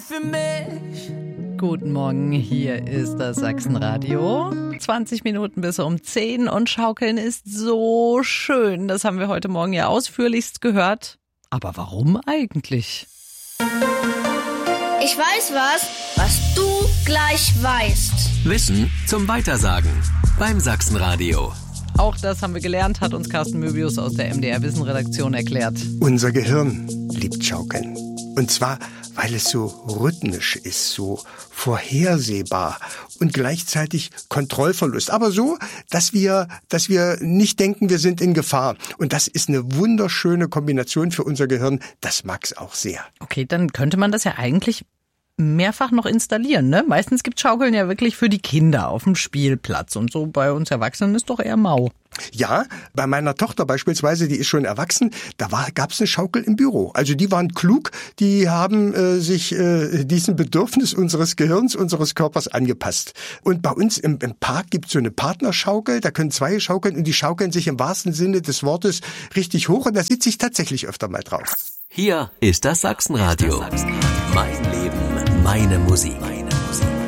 für mich. Guten Morgen, hier ist das Sachsenradio. 20 Minuten bis um 10 und Schaukeln ist so schön. Das haben wir heute Morgen ja ausführlichst gehört. Aber warum eigentlich? Ich weiß was du gleich weißt. Wissen zum Weitersagen beim Sachsenradio. Auch das haben wir gelernt, hat uns Carsten Möbius aus der MDR-Wissen-Redaktion erklärt. Unser Gehirn liebt Schaukeln. Und zwar, weil es so rhythmisch ist, so vorhersehbar und gleichzeitig Kontrollverlust. Aber so, dass wir nicht denken, wir sind in Gefahr. Und das ist eine wunderschöne Kombination für unser Gehirn. Das mag's auch sehr. Okay, dann könnte man das ja eigentlich mehrfach noch installieren, ne? Meistens gibt Schaukeln ja wirklich für die Kinder auf dem Spielplatz und so bei uns Erwachsenen ist doch eher mau. Ja, bei meiner Tochter beispielsweise, die ist schon erwachsen, gab's eine Schaukel im Büro. Also die waren klug, die haben sich diesem Bedürfnis unseres Gehirns, unseres Körpers angepasst. Und bei uns im Park gibt's so eine Partnerschaukel, da können zwei schaukeln und die schaukeln sich im wahrsten Sinne des Wortes richtig hoch und da sitze ich tatsächlich öfter mal drauf. Hier ist das Sachsenradio. Mein Leben, meine Musik.